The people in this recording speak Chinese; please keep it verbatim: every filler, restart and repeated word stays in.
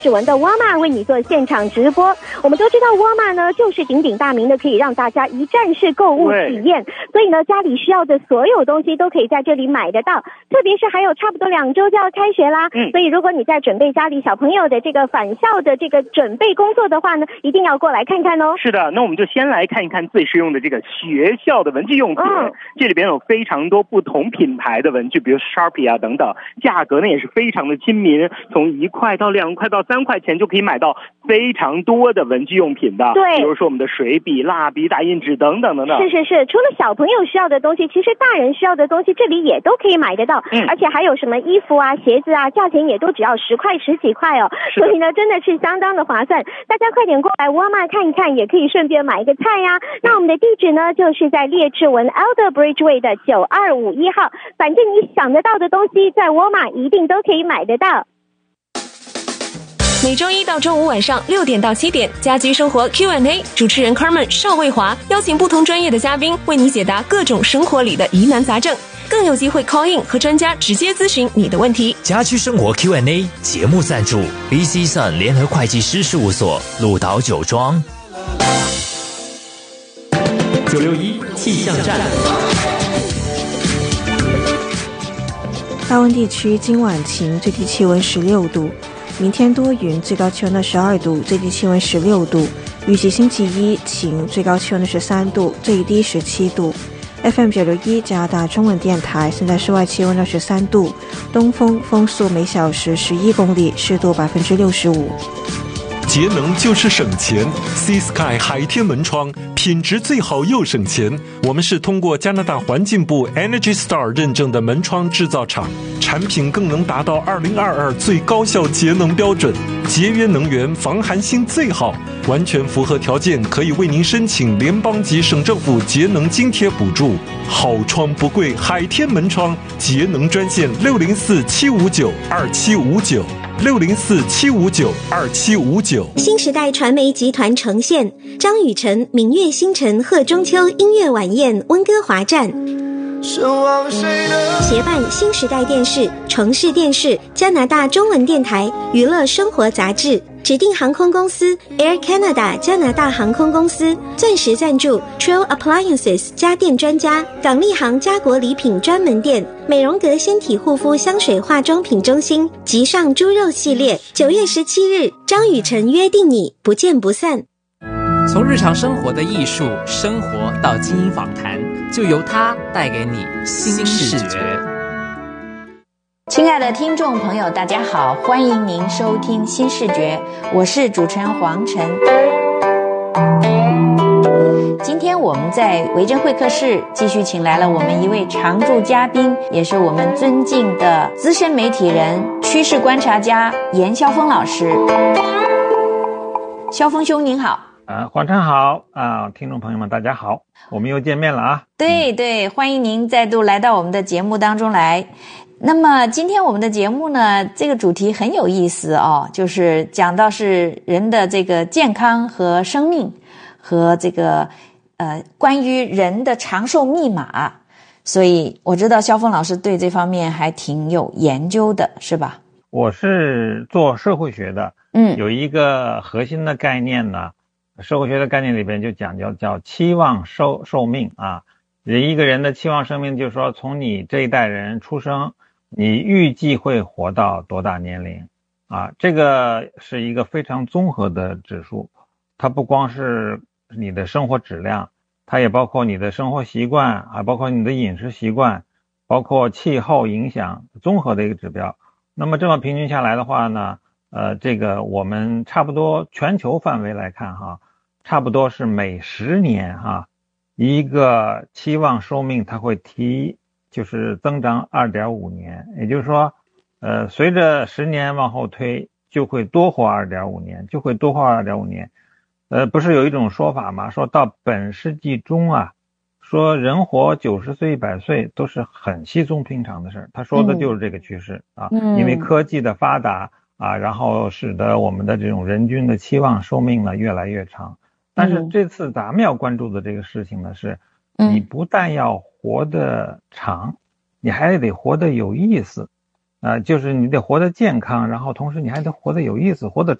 志文的沃尔玛为你做现场直播。我们都知道沃尔玛呢就是鼎鼎大名的，可以让大家一站式购物体验，所以呢家里需要的所有东西都可以在这里买得到。特别是还有差不多两周就要开学啦，嗯，所以如果你在准备家里小朋友的这个返校的这个准备工作的话呢，一定要过来看看哦。 是的，那我们就先来看一看最实用的这个学校的文具用品。嗯，这里边有非常多不同品牌的文具，比如 Sharpie 啊等等，价格呢也是非常的亲民，从一块到两块到三块钱就可以买到非常多的文具用品的。 对， 比如说我们的水笔、蜡笔、打印纸等等等等。 是是是，除了小朋友需要的东西，其实大人需要的东西这里也都可以买得到。嗯，而且还有什么衣服啊、鞋子啊，价钱也都只要十块、十几块哦。所以呢，真的是相当的划算。大家快点过来沃尔玛看一看，也可以顺便买一个菜呀。那我们的地址呢，就是在列治文 Elder Bridgeway 的九二五一号。反正你想得到的东西，在沃尔玛一定都可以买得到。 每周一到周五晚上六点到七点，家居生活 Q and A， 主持人 Carmen 邵卫华邀请不同专业的嘉宾为你解答各种生活里的疑难杂症，更有机会 call in 和专家直接咨询你的问题。 家居生活 Q and A 节目赞助 B C Sun 联合会计师事务所，鹿岛酒庄。 九六一气象站。 大温地区今晚晴，最低气温十六度。明天多云，最高气温的十二度，最低气温十六度。预计星期一晴，最高气温的十三度，最低十七度。F M 九六一加拿大中文电台，现在室外气温的十三度，东风风速每小时十一公里，湿度百分之六十五。 节能就是省钱 ，Sea Sky 海天门窗品质最好又省钱。我们是通过加拿大环境部 Energy Star 认证的门窗制造厂，产品更能达到二零二二最高效节能标准，节约能源，防寒性最好，完全符合条件，可以为您申请联邦及省政府节能津贴补助。好窗不贵，海天门窗节能专线六零四七五九二七五九。六零四七五九二七五九。 新时代传媒集团呈现张雨晨《明月星辰贺中秋音乐晚宴温哥华站，协办新时代电视、城市电视、加拿大中文电台、娱乐生活杂志，指定航空公司 Air Canada 加拿大航空公司，钻石赞助 Trail Appliances 家电专家，港立行家国礼品专门店，美容阁纤体护肤香水化妆品中心，极上猪肉系列。九月十七日，张雨晨约定你，不见不散。 从日常生活的艺术生活到精英访谈，就由他带给你新视觉。 亲爱的听众朋友，大家好，欢迎您收听新视觉，我是主持人黄晨。今天我们在维珍会客室继续请来了我们一位常驻嘉宾，也是我们尊敬的资深媒体人、趋势观察家严霄峰老师。霄峰兄您好。 啊，黄晨好啊，听众朋友们大家好，我们又见面了啊。 对对，欢迎您再度来到我们的节目当中来。那么今天我们的节目呢，这个主题很有意思哦，就是讲到是人的这个健康和生命，和这个呃关于人的长寿密码。所以我知道霄峰老师对这方面还挺有研究的，是吧？ 我是做社会学的，嗯，有一个核心的概念呢，社会学的概念里边就讲究叫期望寿寿命啊。一个人的期望生命就是说，从你这一代人出生，你预计会活到多大年龄啊？这个是一个非常综合的指数，它不光是你的生活质量，它也包括你的生活习惯，还包括你的饮食习惯，包括气候影响，综合的一个指标。那么这么平均下来的话呢，呃，这个我们差不多全球范围来看哈，差不多是每十年哈，一个期望寿命它会提，就是增长 二点五 年，也就是说，呃，随着十年往后推，就会多活 二点五 年，就会多活 二点五 年。呃，不是有一种说法吗？说到本世纪中啊，说人活九十岁、一百岁都是很稀松平常的事儿。他说的就是这个趋势、嗯、啊，因为科技的发达啊，然后使得我们的这种人均的期望寿命呢越来越长。但是这次咱们要关注的这个事情呢是，你不但要活得长，你还得活得有意思。 呃，就是你得活得健康，然后同时你还得活得有意思，活得